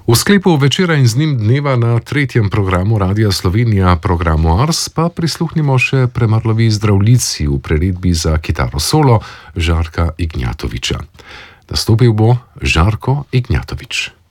V sklepu večera in z njim dneva na tretjem programu Radia Slovenija, programu Ars, pa prisluhnimo še Premrlovi zdravljici v priredbi za kitaro solo Žarka Ignjatoviča. Nastopil bo Žarko Ignjatovič.